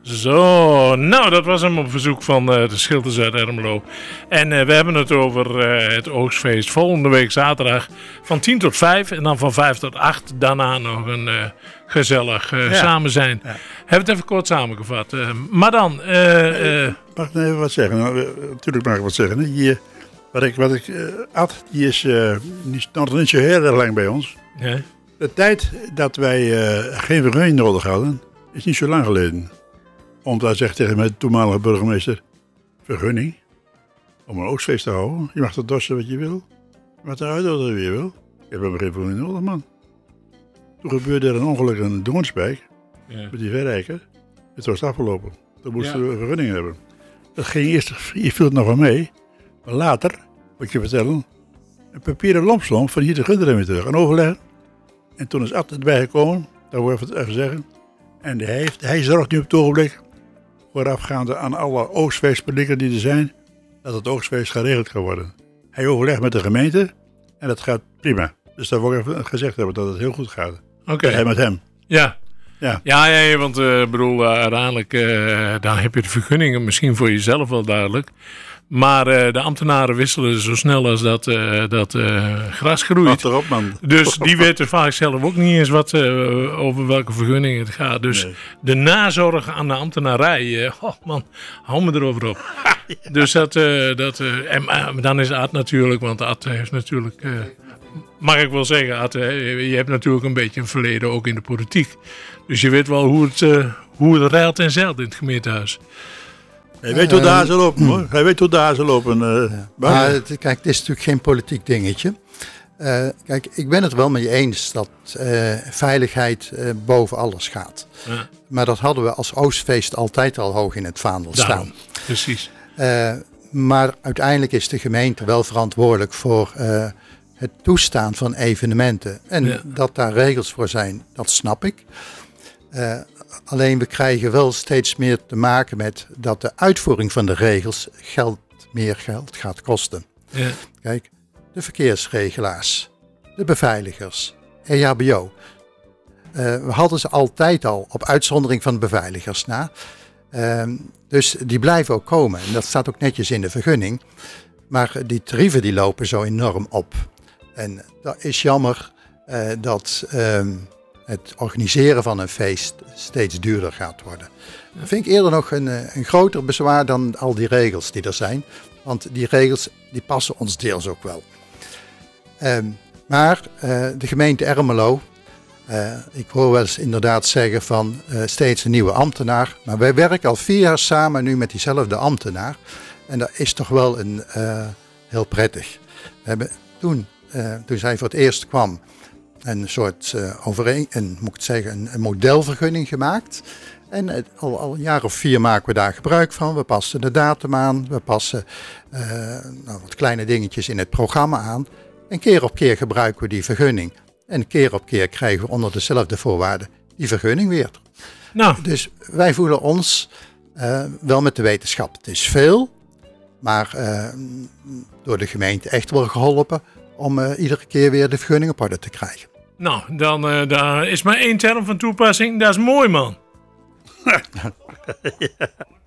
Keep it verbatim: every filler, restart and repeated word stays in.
Zo, nou dat was hem op verzoek van uh, de Schilders uit Ermelo. En uh, we hebben het over uh, het oogstfeest volgende week zaterdag van tien tot vijf. En dan van vijf tot acht daarna nog een uh, gezellig uh, ja. samen zijn. Ja. Heb het even kort samengevat. Uh, maar dan... Uh, uh, mag ik even wat zeggen? Nou, uh, natuurlijk mag ik wat zeggen. Hè? Hier, wat ik, wat ik uh, had, die is uh, niet, nog niet zo heel erg lang bij ons. Ja. De tijd dat wij uh, geen vergunning nodig hadden, is niet zo lang geleden. Omdat zegt tegen mijn toenmalige burgemeester, vergunning om een oogstfeest te houden. Je mag er dorsen wat je wil. Je mag eruit wat je wil. Ik heb helemaal geen vergunning nodig, man. Toen gebeurde er een ongeluk in Doornspijk. Ja. Met die verrijker. Het was afgelopen. Toen moesten ja. we een vergunning hebben. Dat ging eerst, je viel het nog wel mee. Maar later, moet ik je vertellen, een papieren lompslomp van hier de Gunderen weer terug. Een overleg. En toen is Ad erbij gekomen, dat wil ik even zeggen. En hij, heeft, hij zorgt nu op het ogenblik, voorafgaande aan alle oogstfeestpublieken die er zijn, dat het oogstfeest geregeld kan worden. Hij overlegt met de gemeente en dat gaat prima. Dus dat wil ik even gezegd hebben, dat het heel goed gaat. Oké. Okay. Hij met hem. Ja. Ja, ja, ja want ik uh, bedoel, uh, uiteindelijk uh, dan heb je de vergunningen misschien voor jezelf wel duidelijk. Maar uh, de ambtenaren wisselen zo snel als dat, uh, dat uh, gras groeit. Erop, man. Dus die weten vaak zelf ook niet eens wat, uh, over welke vergunningen het gaat. Dus nee. de nazorg aan de ambtenarij, uh, oh man, hou me erover op. ja. Dus dat, uh, dat uh, en uh, dan is Ad natuurlijk, want Ad heeft natuurlijk, uh, mag ik wel zeggen, Ad, uh, je hebt natuurlijk een beetje een verleden ook in de politiek. Dus je weet wel hoe het, uh, hoe het rijlt en zeilt in het gemeentehuis. Hij weet hoe de hazen lopen, hoor. Hij weet hoe de hazen lopen. Uh, ja. Maar het, kijk, dit is natuurlijk geen politiek dingetje. Uh, kijk, ik ben het wel met je eens dat uh, veiligheid uh, boven alles gaat. Ja. Maar dat hadden we als Oostfeest altijd al hoog in het vaandel staan. Daarom, precies. Uh, maar uiteindelijk is de gemeente wel verantwoordelijk voor uh, het toestaan van evenementen. En ja. dat daar regels voor zijn, dat snap ik. Uh, Alleen we krijgen wel steeds meer te maken met dat de uitvoering van de regels geld, meer geld gaat kosten. Ja. Kijk, de verkeersregelaars, de beveiligers, E H B O. Uh, we hadden ze altijd al op uitzondering van de beveiligers na. Uh, dus die blijven ook komen. En dat staat ook netjes in de vergunning. Maar die tarieven die lopen zo enorm op. En dat is jammer uh, dat... Uh, het organiseren van een feest steeds duurder gaat worden. Dat vind ik eerder nog een, een groter bezwaar dan al die regels die er zijn. Want die regels die passen ons deels ook wel. Um, maar uh, de gemeente Ermelo, uh, ik hoor wel eens inderdaad zeggen van uh, steeds een nieuwe ambtenaar. Maar wij werken al vier jaar samen nu met diezelfde ambtenaar. En dat is toch wel een, uh, heel prettig. We hebben toen, uh, toen zij voor het eerst kwam... een soort uh, overeen, een, moet ik het zeggen, een, een modelvergunning gemaakt. En uh, al, al een jaar of vier maken we daar gebruik van. We passen de datum aan, we passen uh, nou, wat kleine dingetjes in het programma aan. En keer op keer gebruiken we die vergunning. En keer op keer krijgen we onder dezelfde voorwaarden die vergunning weer. Nou. Dus wij voelen ons uh, wel met de wetenschap. Het is veel, maar uh, door de gemeente echt wel geholpen om uh, iedere keer weer de vergunning op orde te krijgen. Nou, dan uh, daar is maar één term van toepassing. Dat is mooi, man. ja.